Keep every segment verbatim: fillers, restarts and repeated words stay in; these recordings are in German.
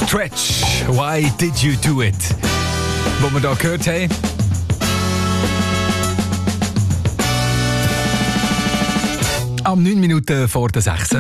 Stretch, Why Did You Do It? Wo wir da gehört haben. Am neun Minuten vor der sechs.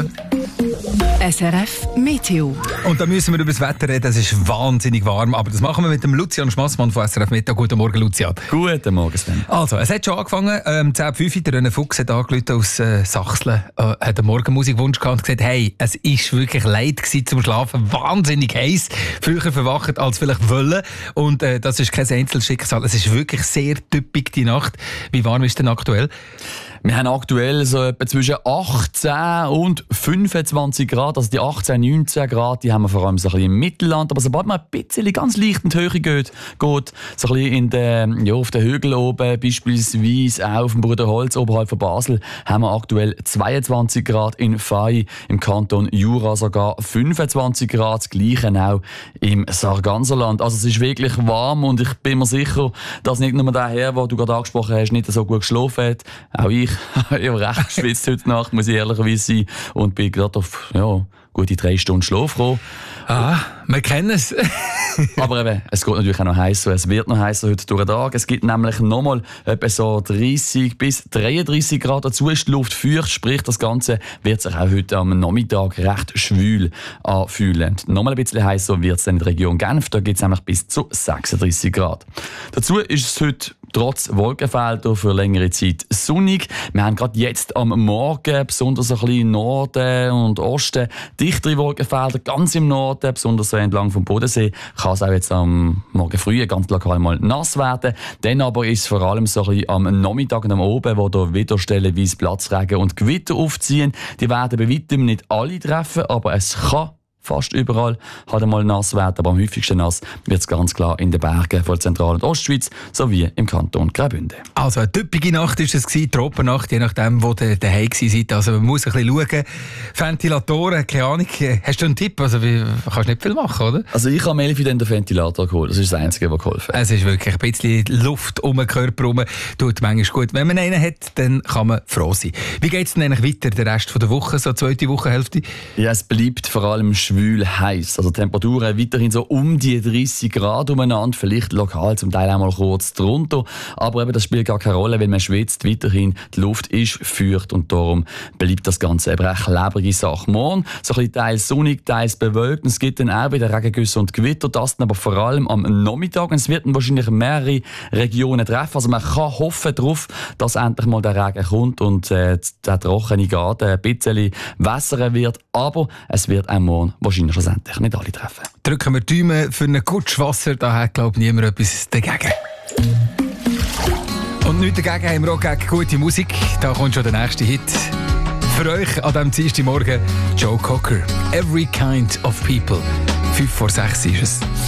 S R F Meteo. Und da müssen wir über das Wetter reden. Es ist wahnsinnig warm, aber das machen wir mit dem Lucian Schmassmann von S R F Meteo. Guten Morgen, Lucian. Guten Morgen, Sven. Also, es hat schon angefangen. Ähm, zehn Uhr fünf der René Fuchs hat angerufen aus äh, Sachsen, äh, hat einen Morgenmusikwunsch gehabt und gesagt, hey, es ist wirklich leid gewesen zum Schlafen. Wahnsinnig heiß. Früher verwacht als vielleicht wollen. Und äh, das ist kein Einzelschicksal. Es ist wirklich sehr typisch die Nacht. Wie warm ist denn aktuell? Wir haben aktuell so etwa zwischen achtzehn und fünfundzwanzig Grad. Also die achtzehn, neunzehn Grad, die haben wir vor allem so ein bisschen im Mittelland. Aber sobald man ein bisschen ganz leicht in die Höhe geht, geht so ein bisschen in den, ja, auf den Hügeln oben, beispielsweise auch auf dem Bruderholz oberhalb von Basel, haben wir aktuell zweiundzwanzig Grad in Fay, im Kanton Jura sogar fünfundzwanzig Grad, das Gleiche auch im Sarganserland. Also es ist wirklich warm und ich bin mir sicher, dass nicht nur der Herr, den du gerade angesprochen hast, nicht so gut geschlafen hat. Auch ich. Ich habe recht geschwitzt heute Nacht, muss ich ehrlicherweise sein. Und bin gerade auf ja, gute drei Stunden Schlaf gekommen. Ah, wir kennen es. Aber eben, es geht natürlich auch noch heißer. Es wird noch heißer heute durch den Tag. Es gibt nämlich nochmal etwa so dreißig bis dreiunddreißig Grad. Dazu ist die Luft feucht, sprich, das Ganze wird sich auch heute am Nachmittag recht schwül anfühlen. Nochmal ein bisschen heißer wird es dann in der Region Genf. Da gibt es nämlich bis zu sechsunddreißig Grad. Dazu ist es heute trotz Wolkenfelder für längere Zeit sonnig. Wir haben gerade jetzt am Morgen, besonders ein bisschen im Norden und Osten, dichtere Wolkenfelder, ganz im Norden, besonders so entlang vom Bodensee, kann es auch jetzt am Morgen früh ganz lokal mal nass werden. Dann aber ist es vor allem so ein bisschen am Nachmittag und am Oben, wo da wieder stellenweise Platzregen und Gewitter aufziehen. Die werden bei weitem nicht alle treffen, aber es kann fast überall hat einmal nass werden, aber am häufigsten nass wird es ganz klar in den Bergen von Zentral- und Ostschweiz sowie im Kanton Graubünden. Also eine typische Nacht war es, eine Tropennacht, je nachdem, wo ihr daheim seid. Also man muss ein bisschen schauen. Ventilatoren, keine Ahnung. Hast du einen Tipp? Also wie, kannst nicht viel machen, oder? Also ich habe mir den Ventilator geholt. Das ist das Einzige, was geholfen hat. Es ist wirklich ein bisschen Luft um den Körper herum. Tut manchmal gut. Wenn man einen hat, dann kann man froh sein. Wie geht es denn eigentlich weiter, der Rest der Woche, so zweite Wochenhälfte? Ja, es bleibt vor allem schwül heiß. Also Temperaturen weiterhin so um die dreißig Grad umeinander, vielleicht lokal zum Teil auch mal kurz drunter. Aber eben, das spielt gar keine Rolle, weil man schwitzt weiterhin. Die Luft ist feucht und darum bleibt das Ganze eben eine klebrige Sache. Morgen so ein bisschen teils sonnig, teils bewölkt. Es gibt dann auch wieder Regengüsse und Gewitter, das dann aber vor allem am Nachmittag. Und es wird dann wahrscheinlich mehrere Regionen treffen. Also man kann hoffen darauf, dass endlich mal der Regen kommt und äh, der trockene Garten ein bisschen wässern wird. Aber es wird auch morgen wahrscheinlich schlussendlich nicht alle treffen. Drücken wir die Daumen für einen Kutschwasser, da hat, glaube ich, niemand etwas dagegen. Und nichts dagegen haben wir auch gegen gute Musik. Da kommt schon der nächste Hit. Für euch an diesem Dienstagmorgen Joe Cocker. Every Kind of People. fünf vor sechs ist es.